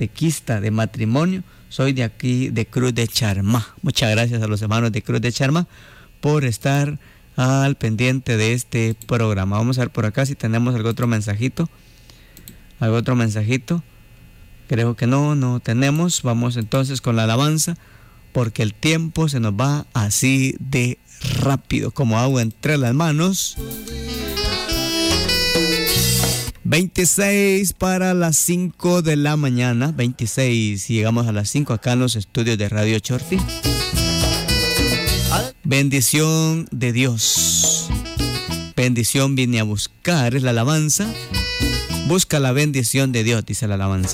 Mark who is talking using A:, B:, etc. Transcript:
A: catequista de matrimonio. Soy de aquí, de Cruz de Charmá. Muchas gracias a los hermanos de Cruz de Charmá por estar al pendiente de este programa. Vamos a ver por acá si tenemos algún otro mensajito. ¿Algún otro mensajito? Creo que no tenemos. Vamos entonces con la alabanza, porque el tiempo se nos va así de rápido, como agua entre las manos. 26 para las 5 de la mañana. 26, y llegamos a las 5 acá en los estudios de Radio Chorti. Bendición de Dios. Bendición vine a buscar, es la alabanza. Busca la bendición de Dios, dice la alabanza.